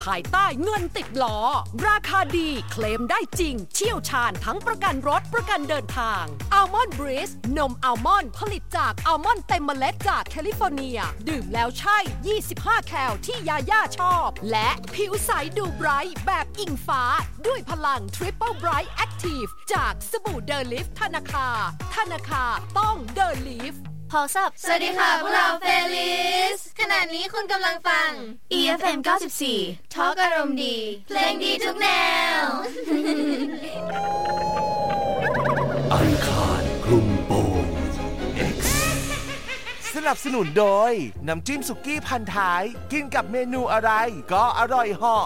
ภายใต้เงินติดล้อราคาดีเคลมได้จริงเชี่ยวชาญทั้งประกันรถประกันเดินทางอัลมอนด์บริสนมอัลมอนด์ผลิตจากอัลมอนด์เต็มเมล็ดจากแคลิฟอร์เนียดื่มแล้วใช่25แคลที่ยาย่าชอบและผิวใสดูไบรท์แบบอิงฟ้าด้วยพลัง Triple Bright Active จากสบู่เดอลิฟธนาคาต้องเดอลิฟพอสับสวัสดีค่ะพวกเราเฟลิสขณะนี้คุณกำลังฟัง EFM 94 ทอล์กอารมณ์ดีเพลงดีทุกแนวอังคารคลุมโปง X สนับสนุนโดยน้ำจิ้มสุกี้พันท้ายกินกับเมนูอะไรก็อร่อยเหาะ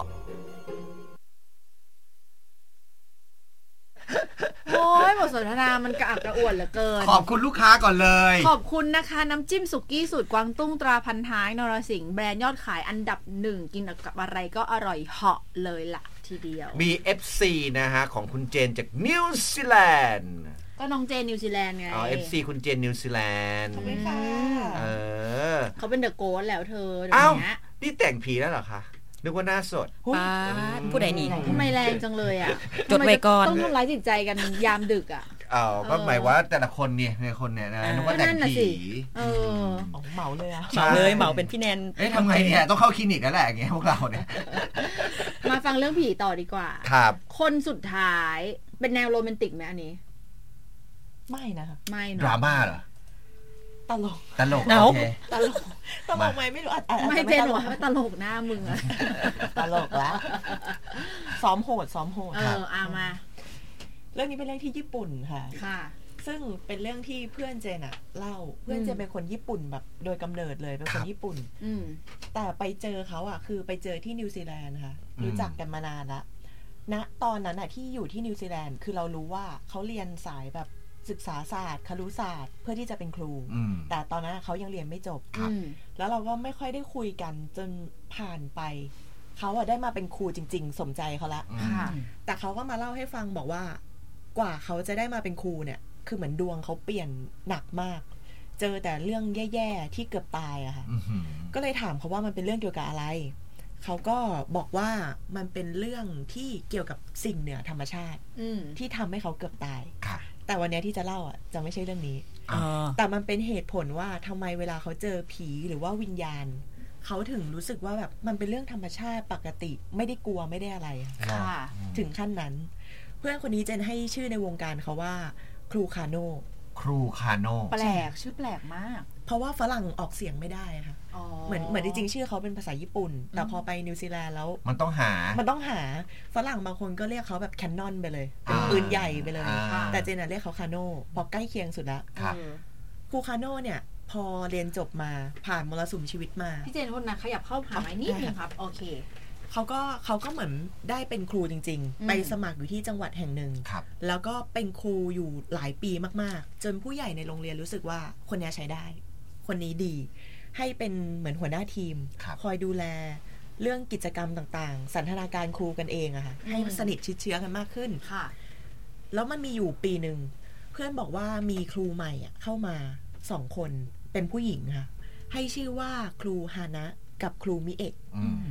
โอ้ยบทสนทนามันกระอักกระอ่วนเหลือเกินขอบคุณลูกค้าก่อนเลยขอบคุณนะคะน้ำจิ้มสุกี้สูตรกวางตุ้งตราพันท้ายนรสิงห์แบรนด์ยอดขายอันดับ1กินกับอะไรก็อร่อยเหาะเลยล่ะทีเดียวมี FC นะฮะของคุณเจนจากนิวซีแลนด์ก็น้องเจนนิวซีแลนด์ไง FC คุณเจนนิวซีแลนด์ขอบคุณค่ะเขาเป็นเดอะโกสต์แล้วเธออ้าวนี่แต่งผีแล้วเหรอคะนึกว่าหน้าสดผู้ใดนี่ทำไมแรงจังเลยอ่ะจดไว้ก่อนต้องทำร้ายจิตใจกันยามดึกอ่ะก็หมายว่าแต่ละคนเนี่ยในคนเนี่ยนะนึกว่าแต่งผีเหมาเลยอ่ะเหมาเป็นพี่แนนทำไงเนี่ยต้องเข้าคลินิกแล้วแหละอย่างเงี้ยพวกเราเนี่ยมาฟังเรื่องผีต่อดีกว่าครับคนสุดท้ายเป็นแนวโรแมนติกไหมอันนี้ไม่นะคะไม่เนาะดราม่าเหรอตลกโอเคตลกไหมไม่รู้ไม่เจนหรอตลกหน้ามึงอะตลกแล้วซ้อมโหดมาเรื่องนี้เป็นเรื่องที่ญี่ปุ่นค่ะค่ะซึ่งเป็นเรื่องที่เพื่อนเจนอะเล่าเพื่อนเจนเป็นคนญี่ปุ่นแบบโดยกำเนิดเลยเป็นคนญี่ปุ่นแต่ไปเจอเขาอะคือไปเจอที่นิวซีแลนด์ค่ะรู้จักกันมานานละณตอนนั้นอะที่อยู่ที่นิวซีแลนด์คือเรารู้ว่าเขาเรียนสายแบบศึกษาศาสตร์ครุศาสตร์เพื่อที่จะเป็นครูแต่ตอนนั้นเขายังเรียนไม่จบแล้วเราก็ไม่ค่อยได้คุยกันจนผ่านไปเขาอะได้มาเป็นครูจริงๆสมใจเขาละแต่เขาก็มาเล่าให้ฟังบอกว่ากว่าเขาจะได้มาเป็นครูเนี่ยคือเหมือนดวงเขาเปลี่ยนหนักมากเจอแต่เรื่องแย่ๆที่เกือบตายอะค่ะก็เลยถามเขาว่ามันเป็นเรื่องเกี่ยวกับอะไรเขาก็บอกว่ามันเป็นเรื่องที่เกี่ยวกับสิ่งเหนือธรรมชาติที่ทำให้เขาเกือบตายแต่วันนี้ที่จะเล่าอ่ะจะไม่ใช่เรื่องนี้แต่มันเป็นเหตุผลว่าทำไมเวลาเขาเจอผีหรือว่าวิญญาณเขาถึงรู้สึกว่าแบบมันเป็นเรื่องธรรมชาติปกติไม่ได้กลัวไม่ได้อะไรถึงขั้นนั้นเพื่อนคนนี้เจนให้ชื่อในวงการเขาว่าครูคาโนแปลกชื่อแปลกมากเพราะว่าฝรั่งออกเสียงไม่ได้ค่ะเหมือนจริงๆชื่อเขาเป็นภาษาญี่ปุ่นแต่พอไปนิวซีแลนด์แล้วมันต้องหาฝรั่งบางคนก็เรียกเขาแบบแคนนอนไปเลยเป็นปืนใหญ่ไปเลยแต่เจนเรียกเขาคาโน่พอใกล้เคียงสุดละครูคาโน่เนี่ยพอเรียนจบมาผ่านมรสุมชีวิตมาพี่เจนคนนะขยับเข้าหาไม้นิดนึงครับโอเคเขาก็เหมือนได้เป็นครูจริงๆไปสมัครอยู่ที่จังหวัดแห่งหนึ่งแล้วก็เป็นครูอยู่หลายปีมากๆจนผู้ใหญ่ในโรงเรียนรู้สึกว่าคนนี้ใช้ได้คนนี้ดีให้เป็นเหมือนหัวหน้าทีมคอยดูแลเรื่องกิจกรรมต่างๆสันทนาการครูกันเองอะค่ะให้สนิทชิดเชื้อกันมากขึ้นแล้วมันมีอยู่ปีหนึ่งเพื่อนบอกว่ามีครูใหม่เข้ามา2 คนเป็นผู้หญิงค่ะให้ชื่อว่าครูฮานะกับครูมิเอะ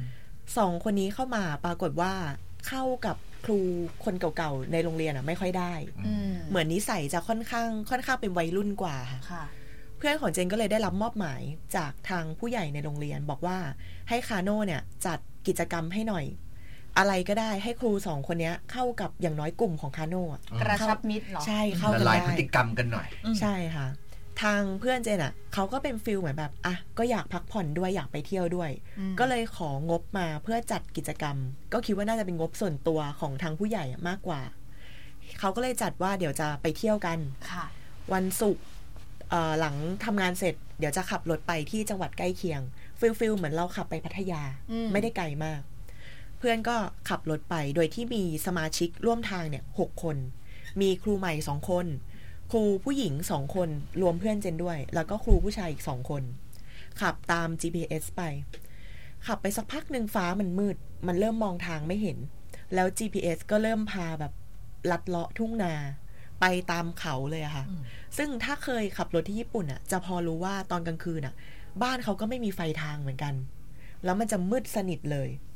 2 คนนี้เข้ามาปรากฏว่าเข้ากับครูคนเก่าๆในโรงเรียนไม่ค่อยได้เหมือนนิสัยจะค่อนข้างเป็นวัยรุ่นกว่าค่ะเพื่อนของเจนก็เลยได้รับมอบหมายจากทางผู้ใหญ่ในโรงเรียนบอกว่าให้คาโน่เนี่ยจัดกิจกรรมให้หน่อยอะไรก็ได้ให้ครู2 คนนี้เข้ากับอย่างน้อยกลุ่มของคาโน่กระชับมิตรเหรอใช่เข้ากันได้ละลายพฤติกรรมกันหน่อยใช่ค่ะทางเพื่อนเจนเขาก็เป็นฟิลเหมือนแบบก็อยากพักผ่อนด้วยอยากไปเที่ยวด้วยก็เลยของบมาเพื่อจัดกิจกรรมก็คิดว่าน่าจะเป็นงบส่วนตัวของทางผู้ใหญ่มากกว่าเขาก็เลยจัดว่าเดี๋ยวจะไปเที่ยวกันวันศุกร์หลังทำงานเสร็จเดี๋ยวจะขับรถไปที่จังหวัดใกล้เคียงฟิลเหมือนเราขับไปพัทยาไม่ได้ไกลมากเพื่อนก็ขับรถไปโดยที่มีสมาชิกร่วมทางเนี่ย6 คนมีครูใหม่2 คนครูผู้หญิง2 คนรวมเพื่อนเจนด้วยแล้วก็ครูผู้ชายอีก2 คนขับตาม GPS ไปขับไปสักพักนึงฟ้ามันมืดมันเริ่มมองทางไม่เห็นแล้ว GPS ก็เริ่มพาแบบลัดเลาะทุ่งนาไปตามเขาเลยอะค่ะซึ่งถ้าเคยขับรถที่ญี่ปุ่นจะพอรู้ว่าตอนกลางคืนบ้านเขาก็ไม่มีไฟทางเหมือนกันแล้วมันจะมืดสนิทเลย